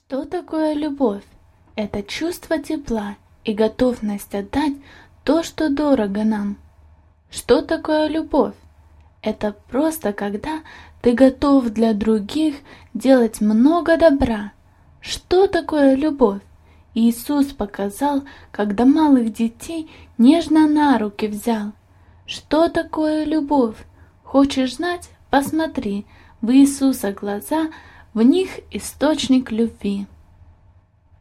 Что такое любовь? Это чувство тепла и готовность отдать то, что дорого нам. Что такое любовь? Это просто когда ты готов для других делать много добра. Что такое любовь? Иисус показал, когда малых детей нежно на руки взял. Что такое любовь? Хочешь знать? Посмотри в Иисуса глаза, в них источник любви.